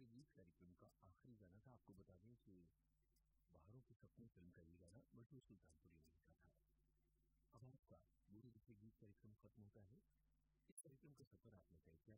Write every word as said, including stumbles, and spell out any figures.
के गीत कार्यक्रम का आखिरी गाना था। आपको बता दें कि बाहरों के सपने फिल्म का ये गाना मशहूर सुल्तानपुरी ने लिखा था। अब आपका बूढ़े के गीत कार्यक्रम खत्म होता है। इस कार्यक्रम का सफर आपने तय किया